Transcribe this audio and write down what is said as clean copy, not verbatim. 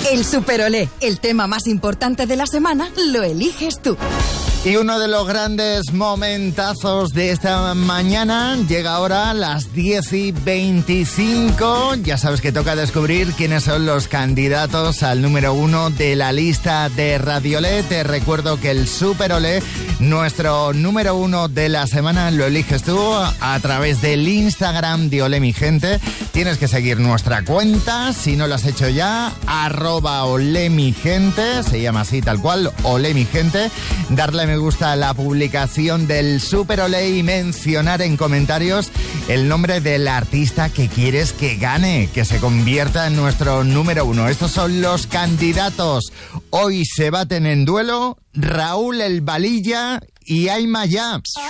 El Super Olé, el tema más importante de la semana, lo eliges tú. Y uno de los grandes momentazos de esta mañana llega ahora a las 10:25. Ya sabes que toca descubrir quiénes son los candidatos al número 1 de la lista de Radio Olé. Te recuerdo que el Super Olé, nuestro número 1 de la semana, lo eliges tú a través del Instagram de Olé Mi Gente. Tienes que seguir nuestra cuenta, si no lo has hecho ya, @Olé Mi Gente, se llama así tal cual, Olé Mi Gente. Darle me gusta a la publicación del Super Olé y mencionar en comentarios el nombre del artista que quieres que gane, que se convierta en nuestro número 1. Estos son los candidatos. Hoy se baten en duelo Raúl el Valilla y Ayma Ya.